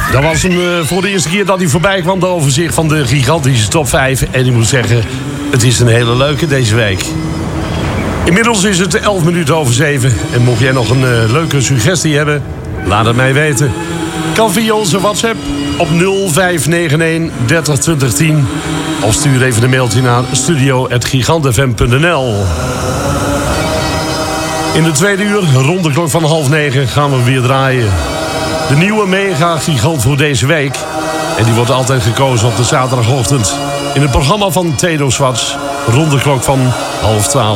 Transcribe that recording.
Dat was hem voor de eerste keer dat hij voorbij kwam. De overzicht van de gigantische top 5. En ik moet zeggen, het is een hele leuke deze week. Inmiddels is het 11 minuten over 7. En mocht jij nog een leuke suggestie hebben, laat het mij weten. Kan via onze WhatsApp op 0591 30 20 10. Of stuur even een mailtje naar studio@gigantfm.nl. In de tweede uur, rond de klok van 8:30, gaan we weer draaien. De nieuwe mega-gigant voor deze week. En die wordt altijd gekozen op de zaterdagochtend. In het programma van Tedo Swats, rond de klok van 11:30.